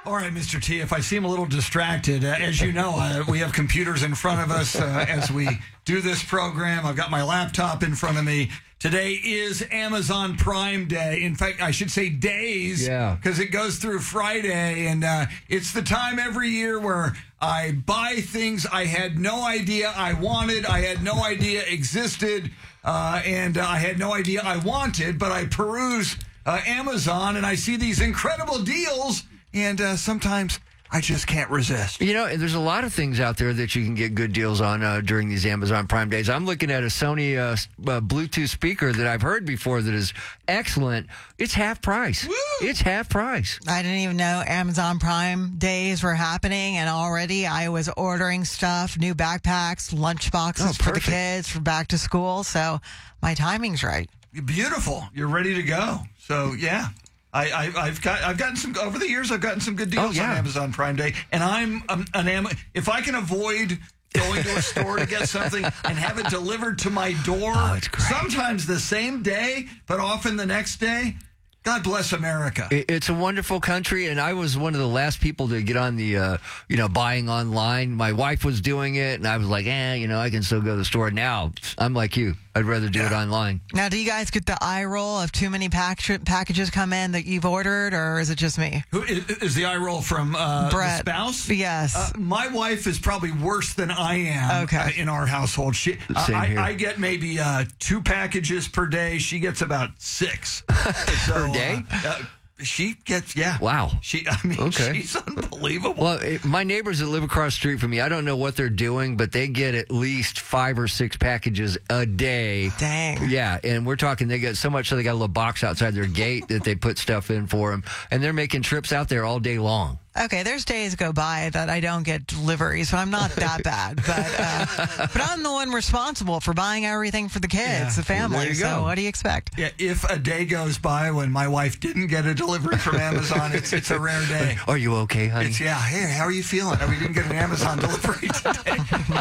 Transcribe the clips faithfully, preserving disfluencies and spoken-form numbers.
All right, Mister T, if I seem a little distracted, uh, as you know, uh, we have computers in front of us uh, as we do this program. I've got my laptop in front of me. Today is Amazon Prime Day. In fact, I should say days, Yeah. because it goes through Friday, and uh, it's the time every year where I buy things I had no idea I wanted, I had no idea existed, uh, and uh, I had no idea I wanted, but I peruse uh, Amazon, and I see these incredible deals. And uh, sometimes I just can't resist. You know, there's a lot of things out there that you can get good deals on uh, during these Amazon Prime days. I'm looking at a Sony uh, uh, Bluetooth speaker that I've heard before that is excellent. It's half price. Woo! It's half price. I didn't even know Amazon Prime days were happening, and already I was ordering stuff, new backpacks, lunch boxes Oh, for the perfect. kids for back to school. So my timing's right. Beautiful. You're ready to go. So, yeah. I, I, I've got I've gotten some over the years. I've gotten some good deals Oh, yeah. on Amazon Prime Day, and I'm um, an Am- if I can avoid going to a store to get something and have it delivered to my door, Oh, it's great. sometimes the same day, but often the next day. God bless America. It- It's a wonderful country, and I was one of the last people to get on the, uh, you know, buying online. My wife was doing it, and I was like, eh, you know, I can still go to the store. Now, I'm like you. I'd rather do it online. Now, do you guys get the eye roll if too many pack- packages come in that you've ordered, or is it just me? Who is, is the eye roll from uh, the Brett. spouse? Yes. Uh, my wife is probably worse than I am Okay. uh, in our household. She, Same I, here. I get maybe uh, two packages per day. She gets about six. So, Per day? Uh, uh, she gets, yeah. Wow. She, I mean, Okay. she's unbelievable. Well, it, my neighbors that live across the street from me, I don't know what they're doing, but they get at least five or six packages a day. Dang. Yeah, and we're talking, they get so much so they got a little box outside their gate that they put stuff in for them, and they're making trips out there all day long. Okay, there's days go by that I don't get deliveries, so I'm not that bad. But uh, but I'm the one responsible for buying everything for the kids, Yeah. the family. There you So go. what do you expect? Yeah, if a day goes by when my wife didn't get a delivery from Amazon, it's it's a rare day. Are you okay, honey? It's, yeah, hey, how are you feeling? Oh, we didn't get an Amazon delivery today.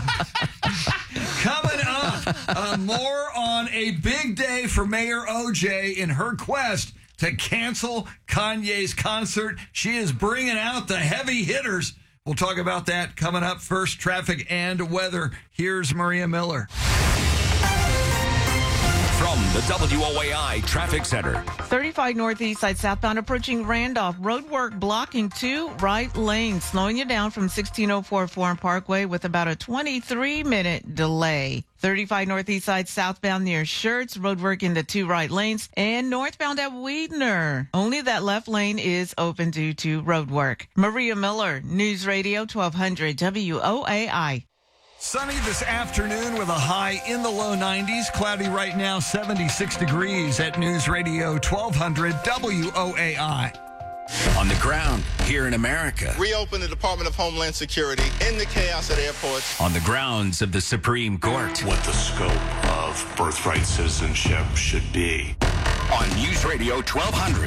Coming up, uh, more on a big day for Mayor O J in her quest to cancel Kanye's concert. She is bringing out the heavy hitters. We'll talk about that coming up. First, traffic and weather. Here's Maria Miller. From the W O A I Traffic Center. thirty-five northeast side southbound approaching Randolph. Roadwork blocking two right lanes, slowing you down from sixteen oh four Foreign Parkway with about a twenty-three minute delay. thirty-five northeast side southbound near Schertz. Roadwork in the two right lanes. And northbound at Weidner. Only that left lane is open due to roadwork. Maria Miller, News Radio twelve hundred W O A I. Sunny this afternoon with a high in the low nineties. Cloudy right now, seventy-six degrees at News Radio twelve hundred W O A I. On the ground here in America. Reopen the Department of Homeland Security in the chaos at airports. On the grounds of the Supreme Court. What the scope of birthright citizenship should be. On News Radio twelve hundred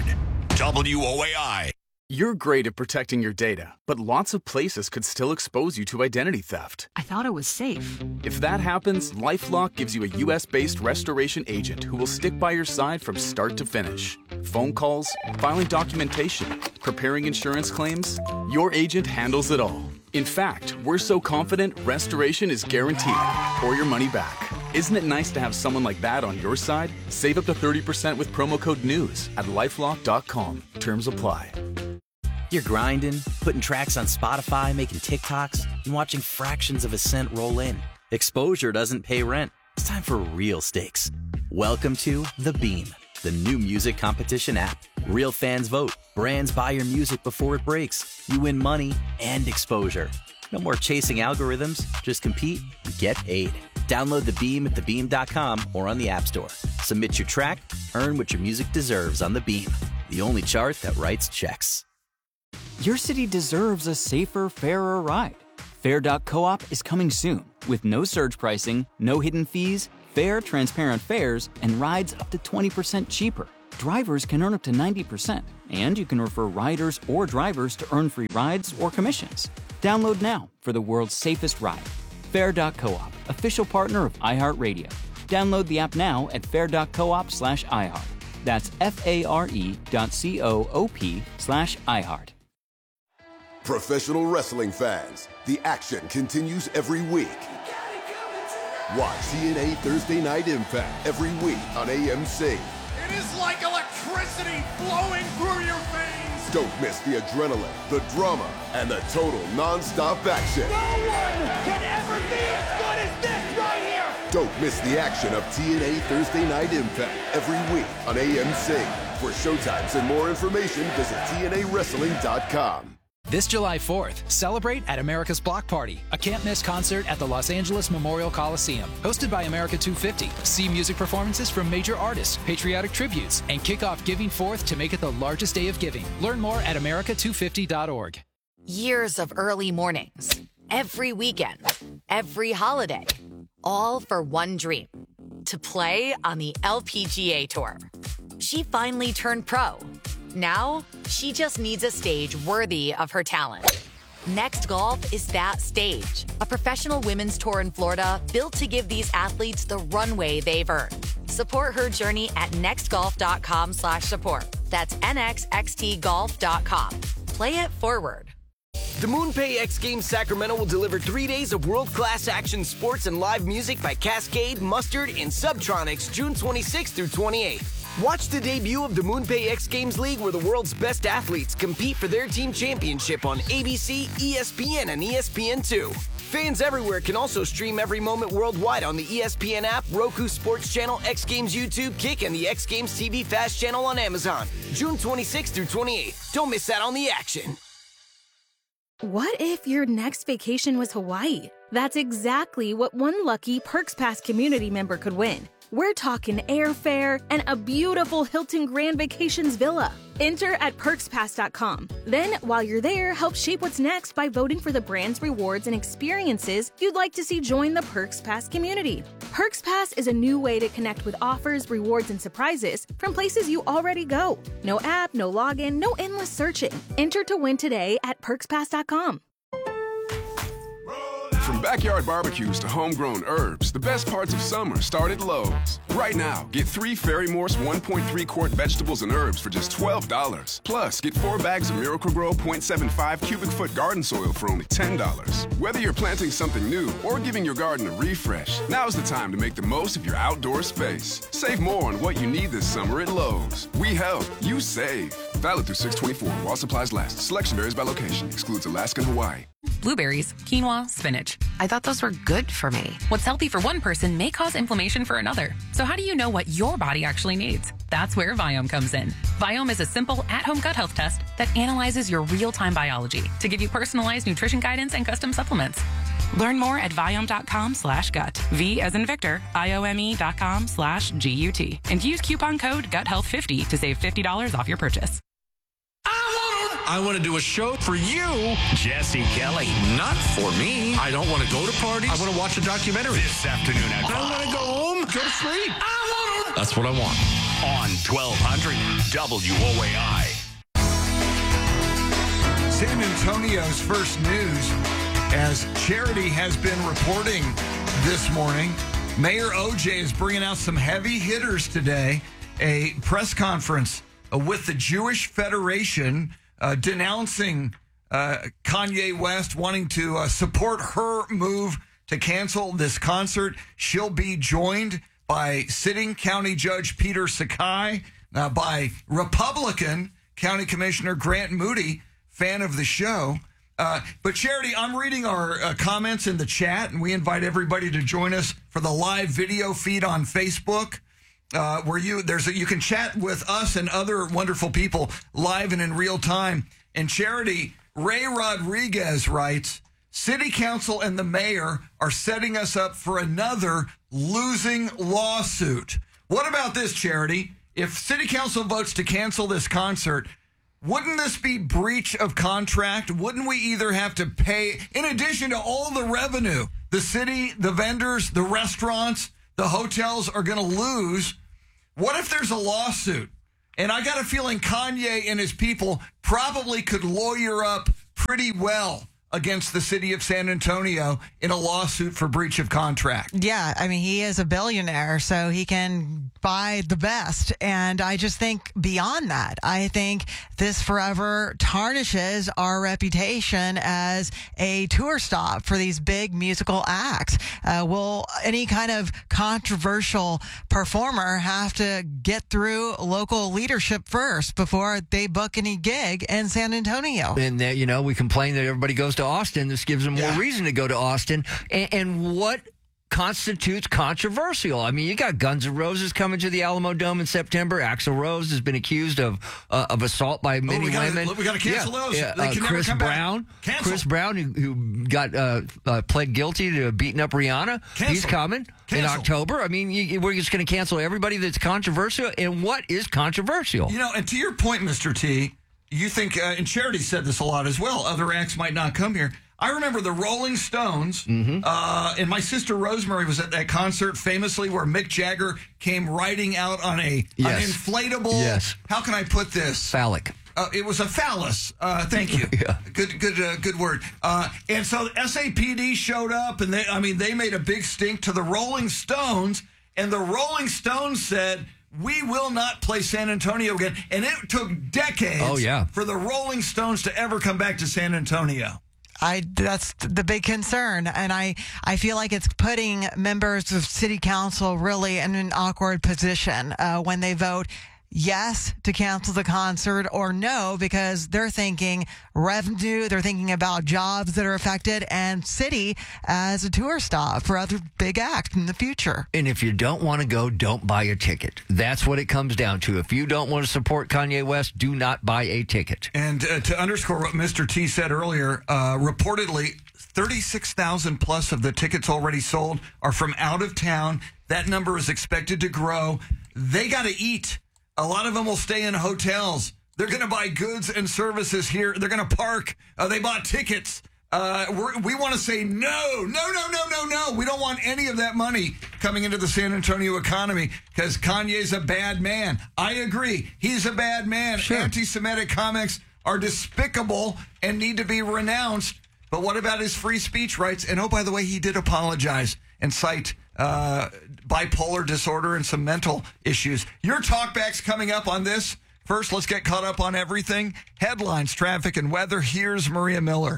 W O A I. You're great at protecting your data, but lots of places could still expose you to identity theft. I thought it was safe. If that happens, LifeLock gives you a U S-based restoration agent who will stick by your side from start to finish. Phone calls, filing documentation, preparing insurance claims, your agent handles it all. In fact, we're so confident restoration is guaranteed or your money back. Isn't it nice to have someone like that on your side? Save up to thirty percent with promo code NEWS at lifelock dot com. Terms apply. You're grinding, putting tracks on Spotify, making TikToks, and watching fractions of a cent roll in. Exposure doesn't pay rent. It's time for real stakes. Welcome to The Beam, the new music competition app. Real fans vote. Brands buy your music before it breaks. You win money and exposure. No more chasing algorithms. Just compete and get paid. Download The Beam at the beam dot com or on the App Store. Submit your track, earn what your music deserves on The Beam, the only chart that writes checks. Your city deserves a safer, fairer ride. Fair dot coop is coming soon with no surge pricing, no hidden fees, fair, transparent fares, and rides up to twenty percent cheaper. Drivers can earn up to ninety percent, and you can refer riders or drivers to earn free rides or commissions. Download now for the world's safest ride. Fair dot coop, official partner of iHeartRadio. Download the app now at fair dot coop slash iHeart. That's F A R E dot C O O P slash iHeart. Professional wrestling fans, the action continues every week. Watch T N A Thursday Night Impact every week on A M C. It is like electricity flowing through your veins. Don't miss the adrenaline, the drama, and the total non-stop action. No one can ever be as good as this right here. Don't miss the action of T N A Thursday Night Impact every week on A M C. For showtimes and more information, visit T N A wrestling dot com. This July fourth, celebrate at America's Block Party, a can't-miss concert at the Los Angeles Memorial Coliseum. Hosted by America two fifty. See music performances from major artists, patriotic tributes, and kick off Giving Fourth to make it the largest day of giving. Learn more at America two fifty dot org. Years of early mornings, every weekend, every holiday, all for one dream, to play on the L P G A Tour. She finally turned pro. Now, she just needs a stage worthy of her talent. Next Golf is that stage, a professional women's tour in Florida built to give these athletes the runway they've earned. Support her journey at nextgolf.com slash support. That's N X X T golf dot com. Play it forward. The MoonPay X Games Sacramento will deliver three days of world-class action sports and live music by Cascade, Mustard, and Subtronics June twenty-sixth through twenty-eighth. Watch the debut of the MoonPay X Games League, where the world's best athletes compete for their team championship on A B C, E S P N, and E S P N two. Fans everywhere can also stream every moment worldwide on the E S P N app, Roku Sports Channel, X Games YouTube, Kick, and the X Games T V Fast Channel on Amazon. June twenty-sixth through twenty-eighth. Don't miss out on the action. What if your next vacation was Hawaii? That's exactly what one lucky Perks Pass community member could win. We're talking airfare and a beautiful Hilton Grand Vacations villa. Enter at perks pass dot com. Then, while you're there, help shape what's next by voting for the brands, rewards, and experiences you'd like to see join the Perks Pass community. Perks Pass is a new way to connect with offers, rewards, and surprises from places you already go. No app, no login, no endless searching. Enter to win today at perks pass dot com. From backyard barbecues to homegrown herbs, the best parts of summer start at Lowe's. Right now, get three Fairy Morse one point three quart vegetables and herbs for just twelve dollars. Plus, get four bags of Miracle-Gro point seven five cubic foot garden soil for only ten dollars. Whether you're planting something new or giving your garden a refresh, now's the time to make the most of your outdoor space. Save more on what you need this summer at Lowe's. We help, you save. Valid through six twenty-four while supplies last. Selection varies by location. Excludes Alaska and Hawaii. Blueberries, quinoa, spinach. I thought those were good for me. What's healthy for one person may cause inflammation for another. So how do you know what your body actually needs? That's where Viome comes in. Viome is a simple at-home gut health test that analyzes your real-time biology to give you personalized nutrition guidance and custom supplements. Learn more at Viome.com slash gut. V as in Victor, I-O-M-E dot com slash G-U-T. And use coupon code gut health fifty to save fifty dollars off your purchase. I want to do a show for you, Jesse Kelly. not for me. I don't want to go to parties. I want to watch a documentary. This afternoon at I want to go home, go to sleep. I want That's what I want. On twelve hundred W O A I. San Antonio's first news, as Charity has been reporting this morning. Mayor O J is bringing out some heavy hitters today. A press conference uh, with the Jewish Federation uh, denouncing uh, Kanye West, wanting to uh, support her move to cancel this concert. She'll be joined by sitting County Judge Peter Sakai, uh, by Republican County Commissioner Grant Moody, fan of the show. Uh, but Charity, I'm reading our uh, comments in the chat, and we invite everybody to join us for the live video feed on Facebook, uh, where you there's a, you can chat with us and other wonderful people live and in real time. And Charity, Ray Rodriguez writes, City Council and the mayor are setting us up for another losing lawsuit. What about this, Charity? If City Council votes to cancel this concert, wouldn't this be breach of contract? Wouldn't we either have to pay, in addition to all the revenue, the city, the vendors, the restaurants, the hotels are going to lose? What if there's a lawsuit? And I got a feeling Kanye and his people probably could lawyer up pretty well against the city of San Antonio in a lawsuit for breach of contract. Yeah, I mean, he is a billionaire, so he can buy the best. And I just think beyond that, I think this forever tarnishes our reputation as a tour stop for these big musical acts. Uh, will any kind of controversial performer have to get through local leadership first before they book any gig in San Antonio? And, uh, you know, we complain that everybody goes to Austin. This gives them more Yeah. reason to go to Austin. And, and what constitutes controversial? I mean, you got Guns N' Roses coming to the Alamo Dome in September. Axl Rose has been accused of uh, of assault by many oh, we gotta, women. We got to cancel yeah. those. Yeah. They Uh, can Chris never come Brown, back. Cancel. Chris Brown, who, who got uh, uh, pled guilty to beating up Rihanna. Cancel. He's coming Cancel. in October. I mean, you, we're just going to cancel everybody that's controversial. And what is controversial? You know, and to your point, Mister T, you think, uh, and Charity said this a lot as well, other acts might not come here. I remember the Rolling Stones, mm-hmm. uh, and my sister Rosemary was at that concert famously where Mick Jagger came riding out on a Yes. an inflatable, Yes. how can I put this? Phallic. Uh, it was a phallus. Uh, thank you. Yeah. Good, good, uh, good word. Uh, and so S A P D showed up, and they, I mean, they made a big stink to the Rolling Stones, and the Rolling Stones said, "We will not play San Antonio again." And it took decades Oh, yeah. for the Rolling Stones to ever come back to San Antonio. I that's the big concern, and I I feel like it's putting members of city council really in an awkward position uh, when they vote yes to cancel the concert or no, because they're thinking revenue, they're thinking about jobs that are affected, and city as a tour stop for other big acts in the future. And if you don't want to go, don't buy a ticket. That's what it comes down to. If you don't want to support Kanye West, do not buy a ticket. And uh, to underscore what Mister T said earlier, uh, reportedly thirty-six thousand plus of the tickets already sold are from out of town. That number is expected to grow. They got to eat. A lot of them will stay in hotels. They're going to buy goods and services here. They're going to park. Uh, they bought tickets. Uh, we're, we want to say no, no, no, no, no, no. We don't want any of that money coming into the San Antonio economy because Kanye's a bad man. I agree. He's a bad man. Sure. Anti-Semitic comments are despicable and need to be renounced. But what about his free speech rights? And oh, by the way, he did apologize and cite uh, bipolar disorder and some mental issues. Your talkback's coming up on this. First, let's get caught up on everything. Headlines, traffic, and weather. Here's Maria Miller.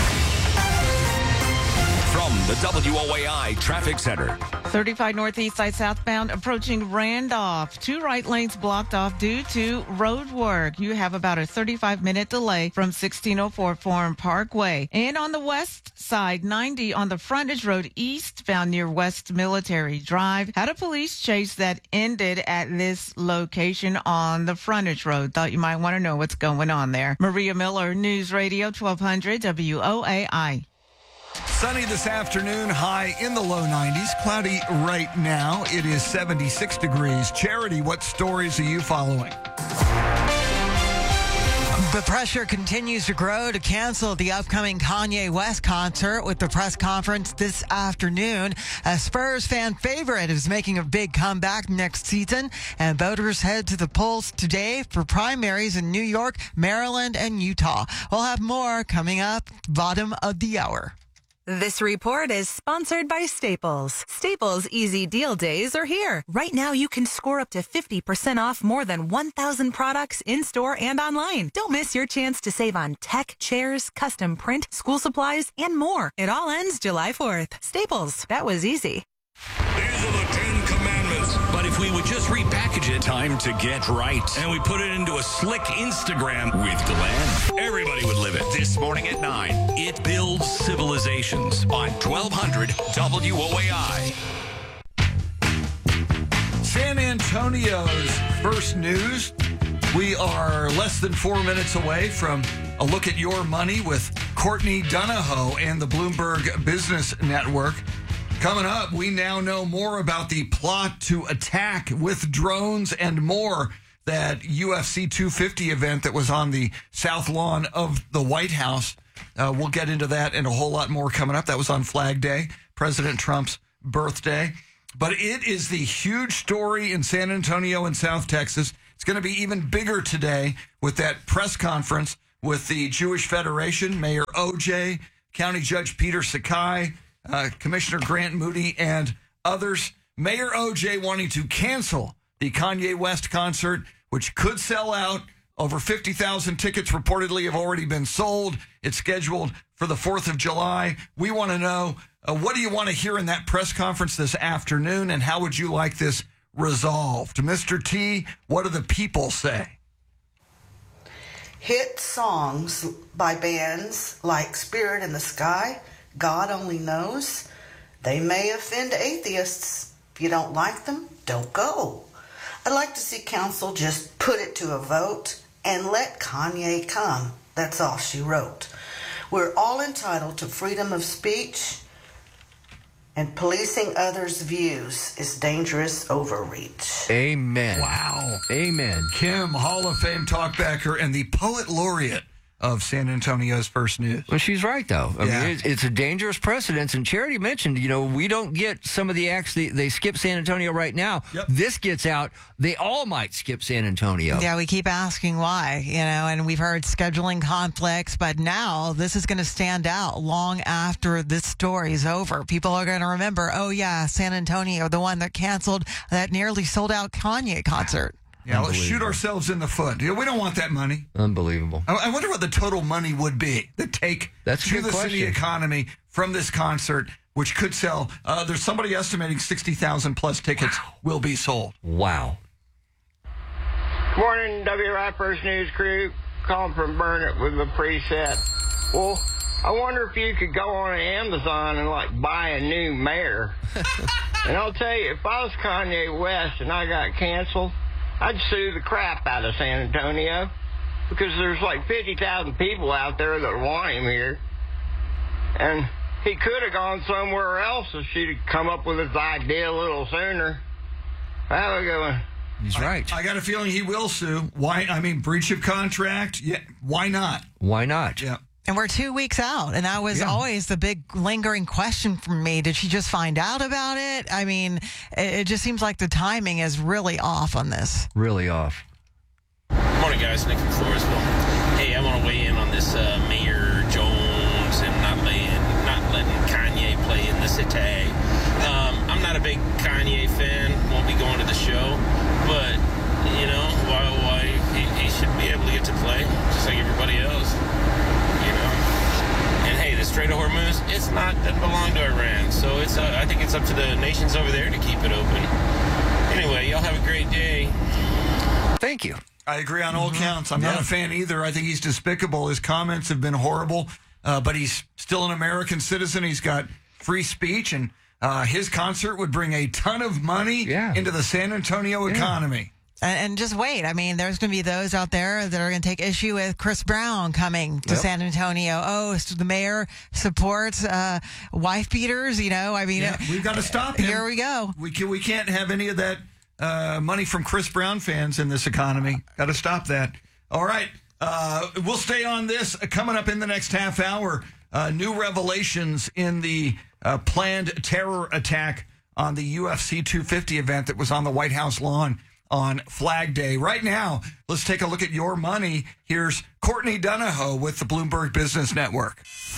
From the W O A I Traffic Center. thirty-five Northeast Side southbound approaching Randolph. Two right lanes blocked off due to road work. You have about a thirty-five minute delay from sixteen oh four Forum Parkway. And on the west side, ninety on the frontage road eastbound near West Military Drive. Had a police chase that ended at this location on the frontage road. Thought you might want to know what's going on there. Maria Miller, News Radio twelve hundred W O A I. Sunny this afternoon, high in the low nineties. Cloudy right now. It is seventy-six degrees. Charity, what stories are you following? The pressure continues to grow to cancel the upcoming Kanye West concert with the press conference this afternoon. A Spurs fan favorite is making a big comeback next season, and voters head to the polls today for primaries in New York, Maryland, and Utah. We'll have more coming up bottom of the hour. This report is sponsored by Staples. Staples Easy Deal Days are here. Right now, you can score up to fifty percent off more than one thousand products in-store and online. Don't miss your chance to save on tech, chairs, custom print, school supplies, and more. It all ends July fourth. Staples. That was easy. These are the Ten Commandments. But if we would just repackage it, Time to get right. and we put it into a slick Instagram With Glenn. everybody would live it. This morning at nine, it builds civilizations on twelve hundred W O A I. San Antonio's first news. We are less than four minutes away from a look at your money with Courtney Donahoe and the Bloomberg Business Network. Coming up, we now know more about the plot to attack with drones and more. That U F C two fifty event that was on the south lawn of the White House. Uh, we'll get into that and a whole lot more coming up. That was on Flag Day, President Trump's birthday. But it is the huge story in San Antonio and South Texas. It's going to be even bigger today with that press conference with the Jewish Federation, Mayor O J, County Judge Peter Sakai, uh, Commissioner Grant Moody, and others. Mayor O J wanting to cancel the Kanye West concert, which could sell out. Over fifty thousand tickets reportedly have already been sold. It's scheduled for the fourth of July. We want to know, uh, what do you want to hear in that press conference this afternoon, and how would you like this resolved? Mister T, what do the people say? Hit songs by bands like Spirit in the Sky, God Only Knows, they may offend atheists. If you don't like them, don't go. I'd like to see council just put it to a vote and let Kanye come. That's all she wrote. We're all entitled to freedom of speech, and policing others' views is dangerous overreach. Amen. Wow. Amen. Kim, Hall of Fame talkbacker and the poet laureate of San Antonio's First News. Well, she's right, though. I Yeah. mean, it's, it's a dangerous precedence. And Charity mentioned, you know, we don't get some of the acts, they, they skip San Antonio right now. Yep. This gets out, they all might skip San Antonio. Yeah, we keep asking why, you know, and we've heard scheduling conflicts, but now this is going to stand out long after this story's over. People are going to remember, oh, yeah, San Antonio, the one that canceled that nearly sold out Kanye concert. Yeah, let's shoot ourselves in the foot. You know, we don't want that money. Unbelievable. I, I wonder what the total money would be that take That's a to good the question. city economy from this concert, which could sell. Uh, there's somebody estimating sixty thousand plus tickets will be sold. Wow. Morning, W R I First News crew. Calling from Burnett with a preset. Well, I wonder if you could go on Amazon and, like, buy a new mayor. And I'll tell you, if I was Kanye West and I got canceled, I'd sue the crap out of San Antonio, because there's like fifty thousand people out there that want him here. And he could have gone somewhere else if she'd come up with his idea a little sooner. How we going? He's right. I, I got a feeling he will sue. Why? I mean, breach of contract? Yeah. Why not? Why not? Yeah. And we're two weeks out, and that was Yeah. always the big lingering question for me. Did she just find out about it? I mean, it, it just seems like the timing is really off on this. Really off. Morning, guys. Nick from Floresville. Hey, I want to weigh in on this uh, Mayor Jones and not laying, not letting Kanye play in the city. Um, I'm not a big Kanye fan. Won't be going to the show, but you know, why? Why he, he should be able to get to play just like everybody else. You know. And hey, the Strait of Hormuz, it's not doesn't belong to Iran, so it's uh, I think it's up to the nations over there to keep it open. Anyway, y'all have a great day. Thank you. I agree on all Mm-hmm. counts. I'm not Yeah. a fan either. I think he's despicable. His comments have been horrible, uh, but he's still an American citizen. He's got free speech, and uh, his concert would bring a ton of money Yeah. into the San Antonio economy. And, and just wait. I mean, there's going to be those out there that are going to take issue with Chris Brown coming to Yep. San Antonio. Oh, so the mayor supports uh, wife beaters. You know, I mean, Yeah, we've got to stop him. Here we go. We can, we can't have any of that uh, money from Chris Brown fans in this economy. Got to stop that. All right. Uh, we'll stay on this. Uh, coming up in the next half hour, uh, new revelations in the uh, planned terror attack on the U F C two fifty event that was on the White House lawn on Flag Day. Right now, let's take a look at your money. Here's Courtney Donahoe with the Bloomberg Business Network.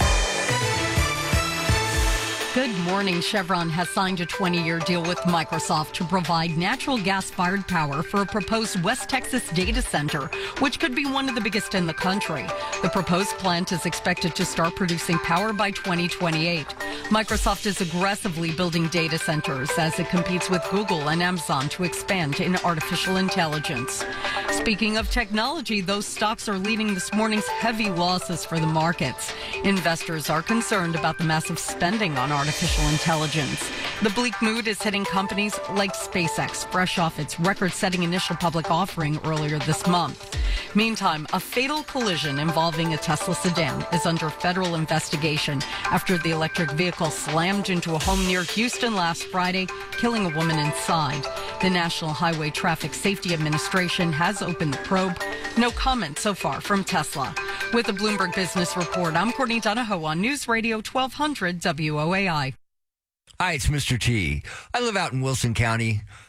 Good morning. Chevron has signed a twenty-year deal with Microsoft to provide natural gas-fired power for a proposed West Texas data center, which could be one of the biggest in the country. The proposed plant is expected to start producing power by twenty twenty-eight. Microsoft is aggressively building data centers as it competes with Google and Amazon to expand in artificial intelligence. Speaking of technology, those stocks are leading this morning's heavy losses for the markets. Investors are concerned about the massive spending on artificial intelligence. The bleak mood is hitting companies like SpaceX, fresh off its record-setting initial public offering earlier this month. Meantime, a fatal collision involving a Tesla sedan is under federal investigation after the electric vehicle slammed into a home near Houston last Friday, killing a woman inside. The National Highway Traffic Safety Administration has opened the probe. No comment so far from Tesla. With the Bloomberg Business Report, I'm Courtney Donahoe on News Radio twelve hundred W O A I. Hi, it's Mister T. I live out in Wilson County.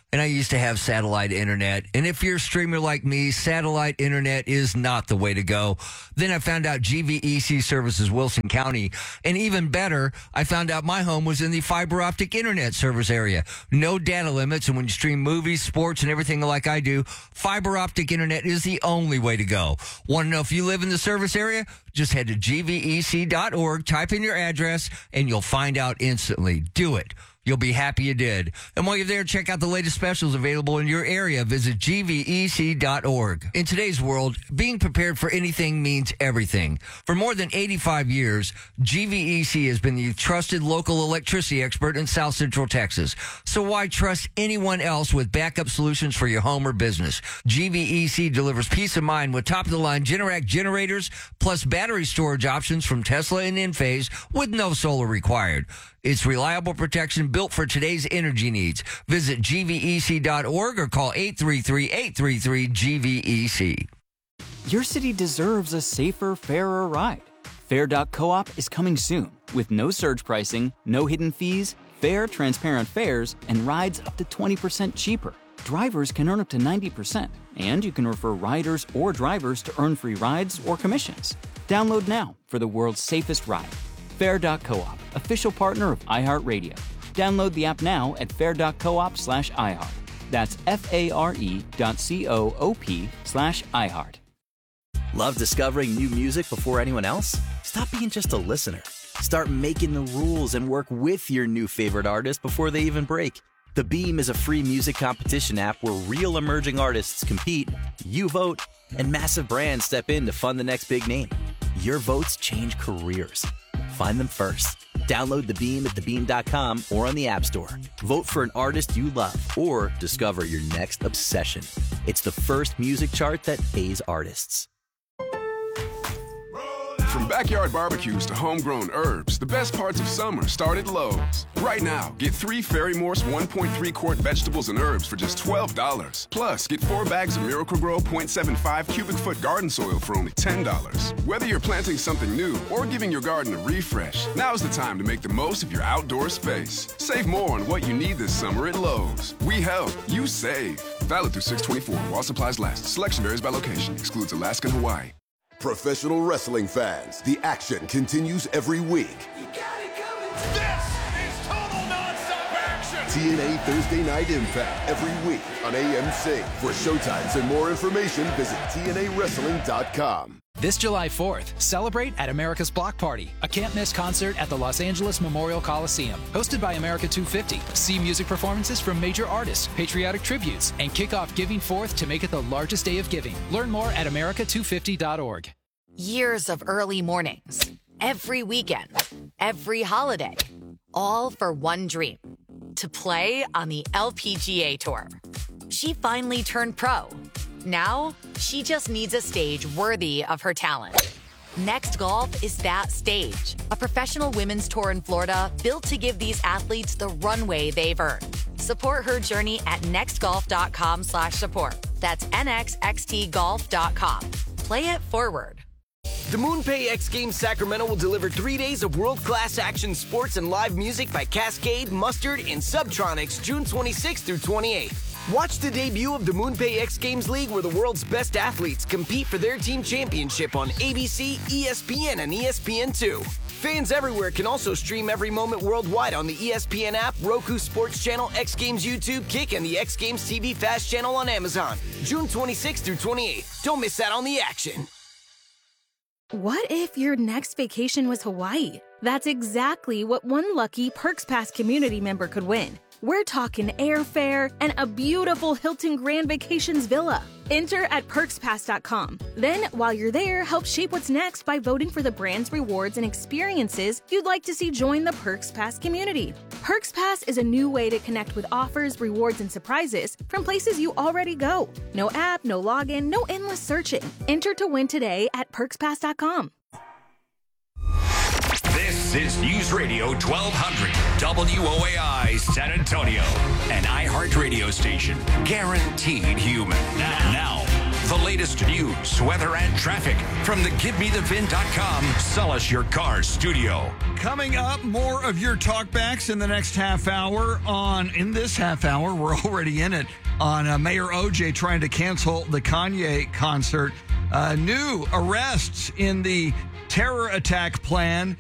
and I used to have satellite internet. And if you're a streamer like me, satellite internet is not the way to go. Then I found out G V E C services Wilson County. And even better, I found out my home was in the fiber optic internet service area. No data limits. And when you stream movies, sports, and everything like I do, fiber optic internet is the only way to go. Want to know if you live in the service area? Just head to G V E C dot org, type in your address, and you'll find out instantly. Do it. You'll be happy you did. And while you're there, check out the latest specials available in your area. Visit G V E C dot org. In today's world, being prepared for anything means everything. For more than eighty-five years, G V E C has been the trusted local electricity expert in South Central Texas. So why trust anyone else with backup solutions for your home or business? G V E C delivers peace of mind with top-of-the-line Generac generators, plus battery storage options from Tesla and Enphase with no solar required. It's reliable protection built for today's energy needs. Visit G V E C dot org or call eight three three, eight three three, G V E C. Your city deserves a safer, fairer ride. Fair dot coop is coming soon with no surge pricing, no hidden fees, fair, transparent fares, and rides up to twenty percent cheaper. Drivers can earn up to ninety percent, and you can refer riders or drivers to earn free rides or commissions. Download now for the world's safest ride. Fair dot coop, official partner of iHeartRadio. Download the app now at fair dot coop slash iHeart. That's F-A-R-E dot C-O-O-P slash iHeart. Love discovering new music before anyone else? Stop being just a listener. Start making the rules and work with your new favorite artist before they even break. The Beam is a free music competition app where real emerging artists compete, you vote, and massive brands step in to fund the next big name. Your votes change careers. Find them first. Download The Beam at the beam dot com or on the App Store. Vote for an artist you love or discover your next obsession. It's the first music chart that pays artists. From backyard barbecues to homegrown herbs, the best parts of summer start at Lowe's. Right now, get three Fairy Morse one point three quart vegetables and herbs for just twelve dollars. Plus, get four bags of Miracle-Gro zero point seven five cubic foot garden soil for only ten dollars. Whether you're planting something new or giving your garden a refresh, now's the time to make the most of your outdoor space. Save more on what you need this summer at Lowe's. We help, you save. Valid through six twenty-four while supplies last. Selection varies by location. Excludes Alaska and Hawaii. Professional wrestling fans, the action continues every week. This is total nonstop action! T N A Thursday Night Impact every week on A M C. For showtimes and more information, visit T N A wrestling dot com. This July fourth, celebrate at America's Block Party, a can't-miss concert at the Los Angeles Memorial Coliseum. Hosted by America two fifty, see music performances from major artists, patriotic tributes, and kick off Giving Fourth to make it the largest day of giving. Learn more at America two fifty dot org. Years of early mornings, every weekend, every holiday, all for one dream, to play on the L P G A Tour. She finally turned pro. Now, she just needs a stage worthy of her talent. Next Golf is that stage. A professional women's tour in Florida built to give these athletes the runway they've earned. Support her journey at nextgolf.com slash support. That's nxxt golf dot com. Play it forward. The MoonPay X Games Sacramento will deliver three days of world-class action sports and live music by Cascade, Mustard, and Subtronics June twenty-sixth through twenty-eighth. Watch the debut of the MoonPay X Games League where the world's best athletes compete for their team championship on A B C, E S P N, and E S P N two. Fans everywhere can also stream every moment worldwide on the E S P N app, Roku Sports Channel, X Games YouTube, Kick, and the X Games T V Fast channel on Amazon. June twenty-sixth through twenty-eighth. Don't miss out on the action. What if your next vacation was Hawaii? That's exactly what one lucky Perks Pass community member could win. We're talking airfare and a beautiful Hilton Grand Vacations villa. Enter at perks pass dot com. Then, while you're there, help shape what's next by voting for the brands, rewards, and experiences you'd like to see join the Perks Pass community. Perks Pass is a new way to connect with offers, rewards, and surprises from places you already go. No app, no login, no endless searching. Enter to win today at perks pass dot com. This is News Radio twelve hundred W O A I San Antonio, an iHeart radio station, guaranteed human. Now, now The latest news, weather, and traffic from the Give Me The V I N dot com Sell Us Your Car studio. Coming up, more of your talkbacks in the next half hour. On in this half hour, we're already in it on uh, Mayor O J trying to cancel the Kanye concert. Uh, new arrests in the terror attack plan